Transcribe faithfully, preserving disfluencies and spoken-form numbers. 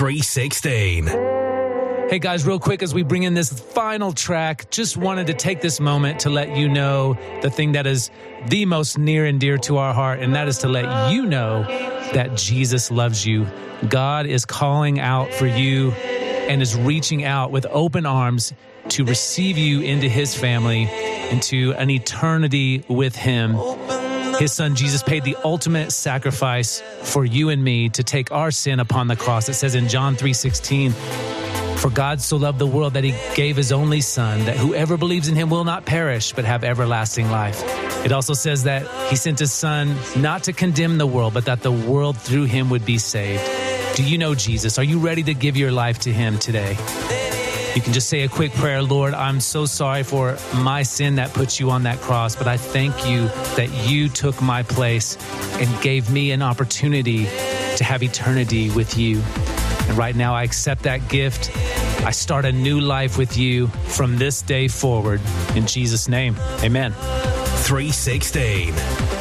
three sixteen. Hey guys, real quick as we bring in this final track, just wanted to take this moment to let you know the thing that is the most near and dear to our heart, and that is to let you know that Jesus loves you. God is calling out for you and is reaching out with open arms to receive you into his family, into an eternity with him. His son Jesus paid the ultimate sacrifice for you and me to take our sin upon the cross. It says in John three sixteen, "For God so loved the world that he gave his only son, that whoever believes in him will not perish, but have everlasting life." It also says that he sent his son not to condemn the world, but that the world through him would be saved. Do you know Jesus? Are you ready to give your life to him today? You can just say a quick prayer. Lord, I'm so sorry for my sin that put you on that cross, but I thank you that you took my place and gave me an opportunity to have eternity with you. And right now I accept that gift. I start a new life with you from this day forward. In Jesus' name, amen. three sixteen.